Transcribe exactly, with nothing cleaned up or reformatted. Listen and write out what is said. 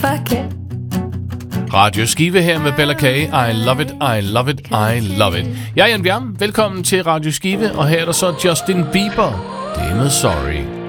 Fuck it. Radio Skive her med Bella K. I love it, I love it, I love it. Jeg er Jan Bjerm. Velkommen til Radio Skive, og her er der så Justin Bieber. Det er med Sorry.